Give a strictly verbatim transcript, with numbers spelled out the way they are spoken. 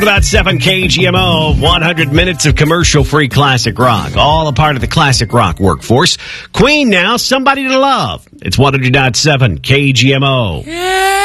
About seven K G M O, one hundred minutes of commercial-free classic rock. All a part of the classic rock workforce. Queen now, Somebody to Love. It's one hundred point seven K G M O. Yeah.